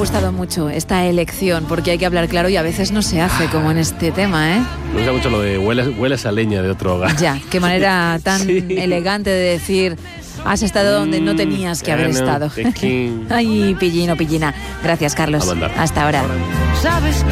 gustado mucho esta elección, porque hay que hablar claro y a veces no se hace, como en este tema, ¿eh? Me gusta mucho lo de hueles a leña de otro hogar. Ya, qué manera tan elegante de decir... Has estado donde no tenías que haber estado. Ay, pillín o pillina. Gracias, Carlos. Hasta ahora. ¿Sabes